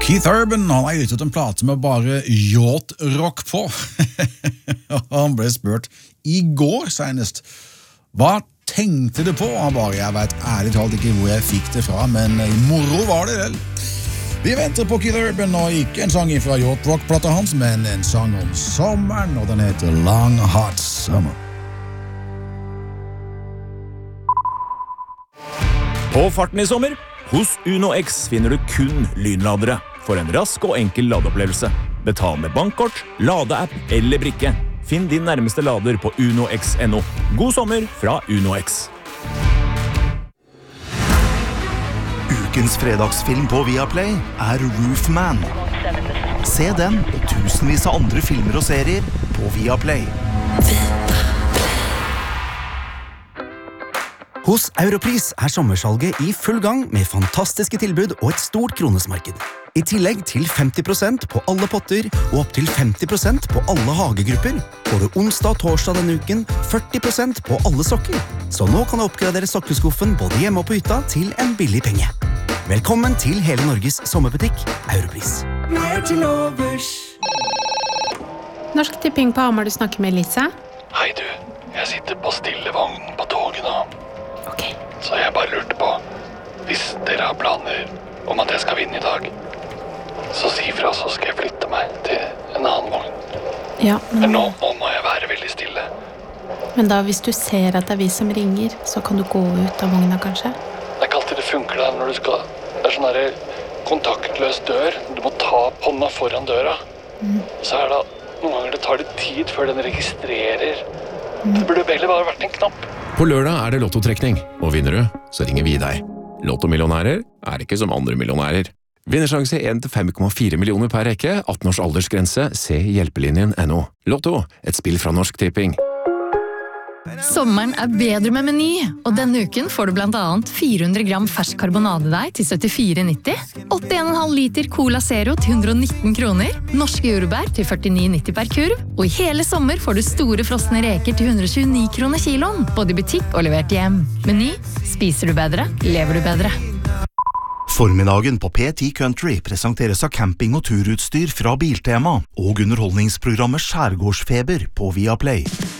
Keith Urban, han har gitt ut en plate med bare yacht-rock på. Han ble spurt I går senest. Hva tenkte du på? Han bare, jeg vet ærlig talt ikke hvor jeg fikk det fra, men moro var det vel. Vi venter på Keith Urban, og ikke en sang fra yacht-rock-plata hans, men en sang om sommeren, og den heter Long Hot Summer. På farten I sommer, hos Uno X finner du kun lynladere. For en rask og enkel ladeopplevelse. Betal med bankkort, ladeapp eller brikke. Finn din nærmeste lader på unox.no. God sommer fra Uno X. Ukens fredagsfilm på Viaplay Roofman. Se den og tusenvis av andre filmer og serier på Viaplay. Hos Europris sommersalget I full gang med fantastiske tilbud og et stort kronesmarked. I tillegg til 50% på alle potter og opp til 50% på alle hagegrupper får du onsdag og torsdag denne uken 40% på alle sokker. Så nå kan du oppgradere sokkeskuffen både hjemme og på hytta til en billig penge. Velkommen til hele Norges sommerbutikk, Europris. Norsk Tipping på Hamar, du snakker med Lisa. Hei du, jeg sitter på stillevognen på toget nå. Ok. Så jeg bare lurte på, hvis dere har planer om at jeg skal vinne I dag, så si fra, så skal jeg flytte meg til en annen vogn. Ja, Men nå må jeg være veldig stille. Men da, hvis du ser at det vi som ringer, så kan du gå ut av vogna, kanskje? Det ikke alltid det funker da, når du skal... Det sånn der kontaktløs dør. Du må ta hånda foran døra. Så det noen ganger det tar litt tid før den registrerer. Det burde heller bare vært en knapp. På lørdag det lottotrekning, og vinner du, så ringer vi deg. Lottomillionærer ikke som andre millionærer. Vinnersjanse 1-5,4 millioner per rekke, 18 års aldersgrense, se hjelpelinjen.no. Lotto, et spill fra Norsk Tipping. Sommeren bedre med Meny, og denne uken får du blant annet 400 gram fersk karbonadedeig til 74,90, 81,5 liter Cola Zero til 119 kroner, norske jordbær til 49,90 per kurv, og I hele sommer får du store frosne reker til 129 kroner kiloen, både I butikk og levert hjem. Meny, spiser du bedre, lever du bedre. Formiddagen på P10 Country presenteres av camping- og turutstyr fra Biltema og underholdningsprogrammet Skjærgårdsfeber på Viaplay.